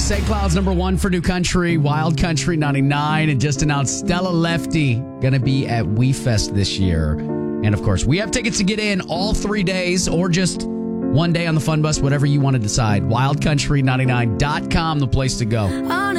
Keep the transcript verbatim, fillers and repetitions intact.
Saint Cloud's number one for New Country, Wild Country ninety-nine, and just announced Stella Lefty going to be at WeFest this year. And of course, we have tickets to get in all three days or just one day on the Fun Bus, whatever you want to decide. wild country ninety-nine dot com, the place to go.